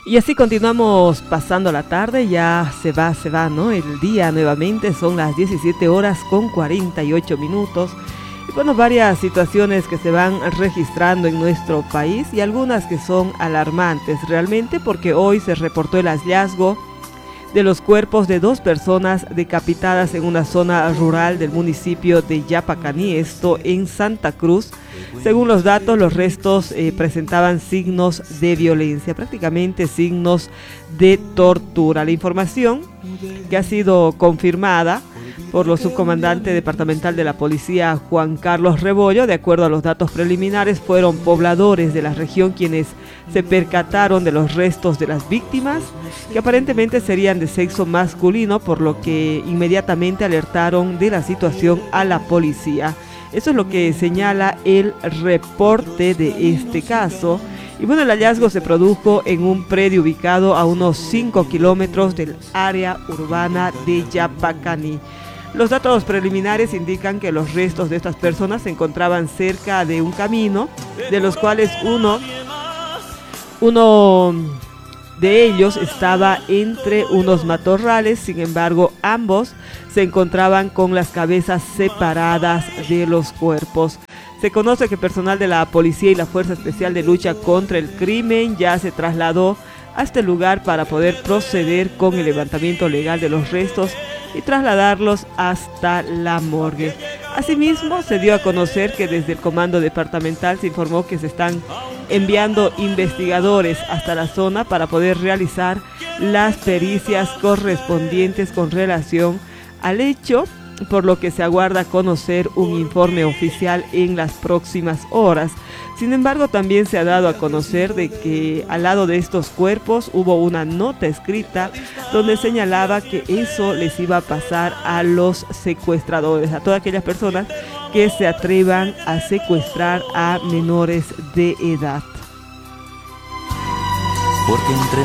Y así continuamos pasando la tarde, ya se va, ¿no? El día nuevamente, son las 17 horas con 48 minutos. Y bueno, varias situaciones que se van registrando en nuestro país y algunas que son alarmantes realmente, porque hoy se reportó el hallazgo de los cuerpos de 2 personas decapitadas en una zona rural del municipio de Yapacaní, esto en Santa Cruz. Según los datos, los restos presentaban signos de violencia, prácticamente signos de tortura. La información que ha sido confirmada por los subcomandantes departamental de la policía Juan Carlos Rebollo, de acuerdo a los datos preliminares, fueron pobladores de la región quienes se percataron de los restos de las víctimas, que aparentemente serían de sexo masculino, por lo que inmediatamente alertaron de la situación a la policía. Eso es lo que señala el reporte de este caso. Y bueno, el hallazgo se produjo en un predio ubicado a unos 5 kilómetros del área urbana de Yapacaní. Los datos preliminares indican que los restos de estas personas se encontraban cerca de un camino, de los cuales uno de ellos estaba entre unos matorrales. Sin embargo, ambos se encontraban con las cabezas separadas de los cuerpos. Se conoce que personal de la policía y la Fuerza Especial de Lucha contra el Crimen ya se trasladó a este lugar para poder proceder con el levantamiento legal de los restos y trasladarlos hasta la morgue. Asimismo, se dio a conocer que desde el comando departamental se informó que se están enviando investigadores hasta la zona para poder realizar las pericias correspondientes con relación al hecho, por lo que se aguarda conocer un informe oficial en las próximas horas. Sin embargo, también se ha dado a conocer de que al lado de estos cuerpos hubo una nota escrita donde señalaba que eso les iba a pasar a los secuestradores, a todas aquellas personas que se atrevan a secuestrar a menores de edad. Porque entre